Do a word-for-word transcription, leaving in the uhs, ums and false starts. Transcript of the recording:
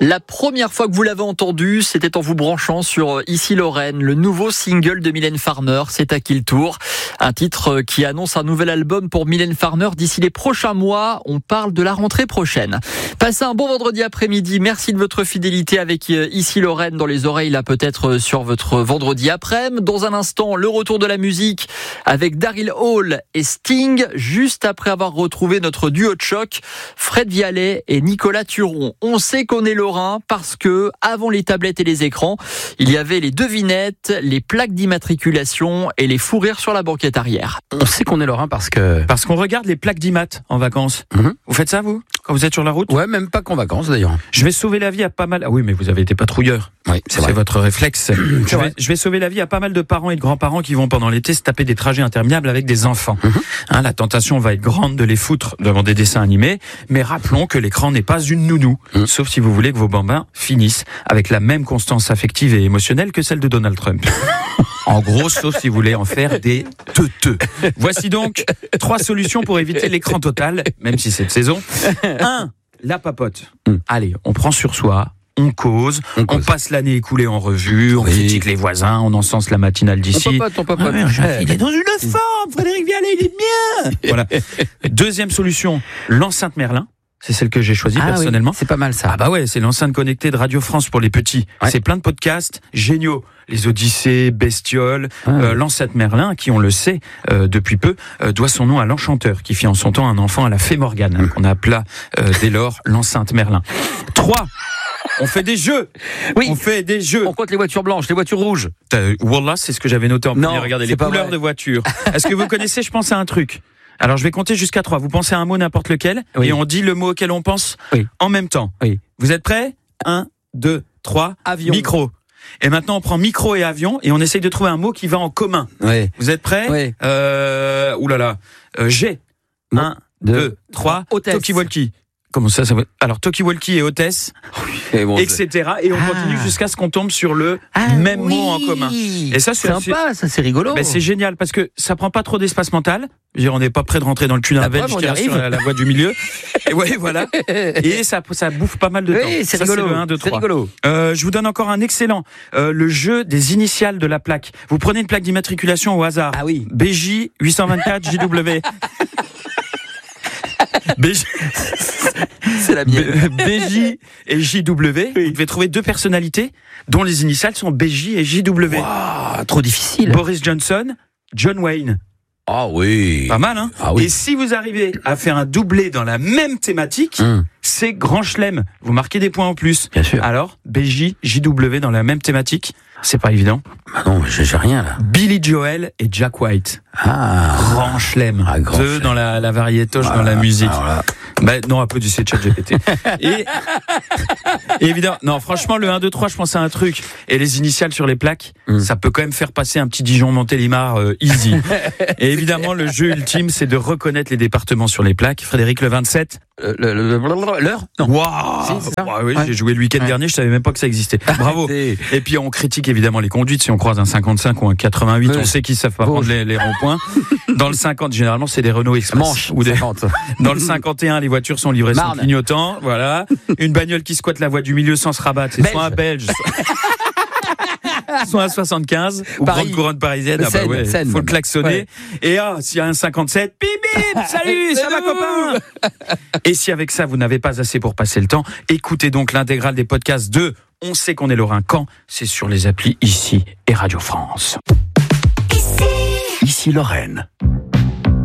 La première fois que vous l'avez entendu, c'était en vous branchant sur Ici Lorraine, le nouveau single de Mylène Farmer, C'est à qui le tour. Un titre qui annonce un nouvel album pour Mylène Farmer d'ici les prochains mois. On parle de la rentrée prochaine. Passez un bon vendredi après-midi. Merci de votre fidélité avec Ici Lorraine dans les oreilles, là peut-être sur votre vendredi après-midi. Dans un instant, le retour de la musique avec Daryl Hall et Sting, juste après avoir retrouvé notre duo de choc, Fred Vialet et Nicolas Turon. On sait qu'on est lorrain parce que, avant les tablettes et les écrans, il y avait les devinettes, les plaques d'immatriculation et les fous rires sur la banquette arrière. On sait qu'on est lorrain parce que... Parce qu'on regarde les plaques d'immat en vacances. Mmh. Vous faites ça, vous, quand vous êtes sur la route? Ouais, même pas qu'en vacances, d'ailleurs. Je vais sauver la vie à pas mal... Ah oui, mais vous avez été patrouilleur. Oui, c'est, c'est votre réflexe. je, vais, je vais sauver la vie à pas mal de parents et de grands-parents qui vont pendant l'été se taper des trajets interminables avec des enfants. Mmh. Hein, la tentation va être grande de les foutre devant des dessins animés, mais rappelons que l'écran n'est pas une nounou, mmh. sauf si vous voulez que vos bambins finissent avec la même constance affective et émotionnelle que celle de Donald Trump. En gros, sauf si vous voulez en faire des teuteux. Voici donc trois solutions pour éviter l'écran total, même si c'est de saison. Un, la papote. Mmh. Allez, on prend sur soi. On cause, on, cause. on passe l'année écoulée en revue, on oui. critique les voisins, on encense la matinale d'ici. On papote, on papote. Ah, ouais, il est dans une forme, Frédéric Vialet, il est bien. Voilà. Deuxième solution, l'enceinte Merlin. C'est celle que j'ai choisie ah personnellement. Oui, c'est pas mal ça. Ah bah ouais, c'est l'enceinte connectée de Radio France pour les petits. Ouais. C'est plein de podcasts géniaux. Les Odyssées, Bestioles, ah. euh, l'enceinte Merlin, qui on le sait euh, depuis peu, euh, doit son nom à l'enchanteur qui fit en son temps un enfant à la fée Morgane, hein, qu'on appela euh, dès lors l'enceinte Merlin. Trois. On fait des jeux. Oui. On fait des jeux. On compte les voitures blanches, les voitures rouges. Euh, Wallah, c'est ce que j'avais noté en premier. Non, regardez les couleurs vrai. de voitures. Est-ce que vous connaissez, je pense à un truc. Alors je vais compter jusqu'à trois. Vous pensez à un mot n'importe lequel, oui. et on dit le mot auquel on pense oui. en même temps. Oui. Vous êtes prêts? Un, deux, trois. Avion. Micro. Et maintenant on prend micro et avion et on essaye de trouver un mot qui va en commun. Oui. Vous êtes prêts? Oui. Euh, ouh là là. Euh, G. Non. Un, deux, deux trois. Hôtesse. Talkie-walkie. Comment ça, ça va... Alors, Talkie-walkie et hôtesse, oui, bon, et cetera. Et on ah. continue jusqu'à ce qu'on tombe sur le ah, même oui. mot en commun. Et ça, c'est sympa, assez... ça, c'est rigolo. Ben, c'est génial parce que ça prend pas trop d'espace mental. Je veux dire, on n'est pas prêt de rentrer dans le cul d'un belge qui arrive sur la, la voie du milieu. Et ouais, voilà. Et ça, ça bouffe pas mal de oui, temps. C'est ça, rigolo. C'est le un, deux, trois. C'est rigolo. Euh, je vous donne encore un excellent. Euh, le jeu des initiales de la plaque. Vous prenez une plaque d'immatriculation au hasard. Ah oui. B J huit cent vingt-quatre J W. B J... C'est la mienne. B J et J W. Oui. Vous devez trouver deux personnalités dont les initiales sont B J et J W. Wow, trop difficile. Boris Johnson, John Wayne. Ah oui. Pas mal, hein? Ah oui. Et si vous arrivez à faire un doublé dans la même thématique, hum. c'est grand chelem. Vous marquez des points en plus. Bien sûr. Alors, B J, J W dans la même thématique, c'est pas évident. Bah non, j'ai, j'ai rien là. Billy Joel et Jack White. Ah. Grand chelem. Ah, grand Deux chelem. dans la, la variétoche, voilà. dans la musique. Voilà. Bah, non, applaudissez ChatGPT. et, et évidemment, non, franchement, le un, deux, trois, je pense à un truc. Et les initiales sur les plaques, mm. ça peut quand même faire passer un petit Dijon-Montélimar euh, easy. Et évidemment, le jeu ultime, c'est de reconnaître les départements sur les plaques. Frédéric, le vingt-sept. Euh, le, le, le, l'heure? Non. Waouh! Si, c'est ça? Ouais, oui, ouais. J'ai joué le week-end ouais. dernier, je savais même pas que ça existait. Bravo. Et puis, on critique évidemment les conduites. Si on croise un cinquante-cinq ou un quatre-vingt-huit, oui. on sait qu'ils savent pas prendre les, les ronds-points. Dans le cinquante, généralement, c'est des Renault Express. Manche, ou des... cinquante. Dans le cinquante et un, les voitures sont livrées sans clignotant. Voilà. Une bagnole qui squatte la voie du milieu sans se rabattre. C'est Belge. Soit un Belge, soit... soit un soixante-quinze, ou Paris. Grande couronne parisienne. Ah bah ouais, Seine. Faut le klaxonner. Ouais. Et ah, s'il y a un cinquante-sept, bim bim, salut, ça va copain? Et si avec ça, vous n'avez pas assez pour passer le temps, écoutez donc l'intégrale des podcasts de On sait qu'on est lorrain quand, c'est sur les applis Ici et Radio France. Ici Lorraine.